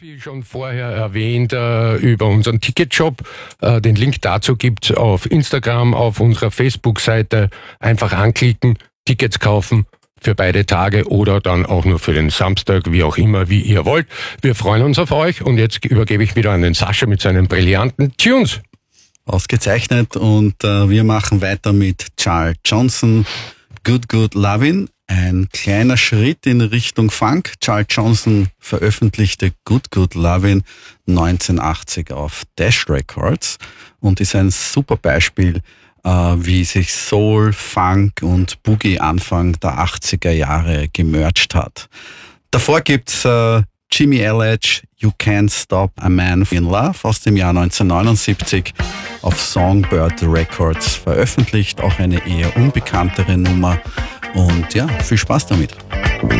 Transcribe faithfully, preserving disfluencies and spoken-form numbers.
Wie schon vorher erwähnt, äh, über unseren Ticketshop. Äh, den Link dazu gibt's auf Instagram, auf unserer Facebook-Seite. Einfach anklicken, Tickets kaufen für beide Tage oder dann auch nur für den Samstag, wie auch immer, wie ihr wollt. Wir freuen uns auf euch und jetzt übergebe ich wieder an den Sascha mit seinen brillanten Tunes. Ausgezeichnet und äh, wir machen weiter mit Charles Johnson, Good Good Lovin'. Ein kleiner Schritt in Richtung Funk. Charles Johnson veröffentlichte Good Good Lovin' neunzehnhundertachtzig auf Dash Records und ist ein super Beispiel, äh, wie sich Soul, Funk und Boogie Anfang der achtziger Jahre gemerged hat. Davor gibt's äh, Jimmy Elledge, You Can't Stop a Man in Love aus dem Jahr neunzehnhundertneunundsiebzig auf Songbird Records veröffentlicht, auch eine eher unbekanntere Nummer. Und ja, viel Spaß damit.